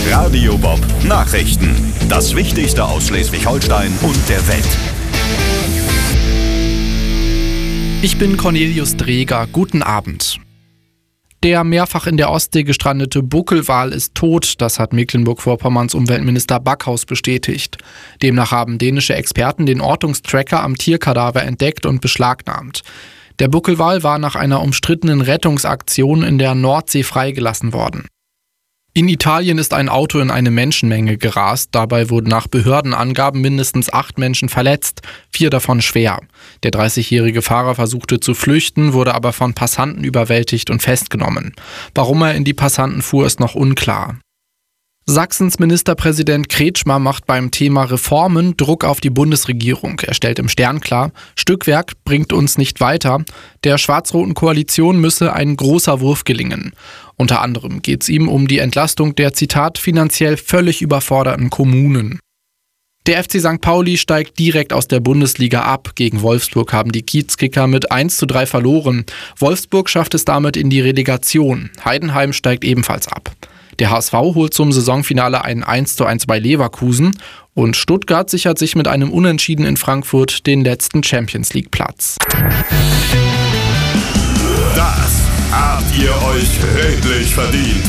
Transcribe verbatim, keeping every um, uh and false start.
Radio Bob Nachrichten. Das Wichtigste aus Schleswig-Holstein und der Welt. Ich bin Cornelius Dreger. Guten Abend. Der mehrfach in der Ostsee gestrandete Buckelwal ist tot, das hat Mecklenburg-Vorpommerns Umweltminister Backhaus bestätigt. Demnach haben dänische Experten den Ortungstracker am Tierkadaver entdeckt und beschlagnahmt. Der Buckelwal war nach einer umstrittenen Rettungsaktion in der Nordsee freigelassen worden. In Italien ist ein Auto in eine Menschenmenge gerast. Dabei wurden nach Behördenangaben mindestens acht Menschen verletzt, vier davon schwer. Der dreißigjährige Fahrer versuchte zu flüchten, wurde aber von Passanten überwältigt und festgenommen. Warum er in die Passanten fuhr, ist noch unklar. Sachsens Ministerpräsident Kretschmer macht beim Thema Reformen Druck auf die Bundesregierung. Er stellt im Stern klar, Stückwerk bringt uns nicht weiter. Der schwarz-roten Koalition müsse ein großer Wurf gelingen. Unter anderem geht es ihm um die Entlastung der, Zitat, finanziell völlig überforderten Kommunen. Der F C Sankt Pauli steigt direkt aus der Bundesliga ab. Gegen Wolfsburg haben die Kiezkicker mit eins zu drei verloren. Wolfsburg schafft es damit in die Relegation. Heidenheim steigt ebenfalls ab. Der H S V holt zum Saisonfinale ein eins zu eins bei Leverkusen und Stuttgart sichert sich mit einem Unentschieden in Frankfurt den letzten Champions-League-Platz. Das habt ihr euch redlich verdient.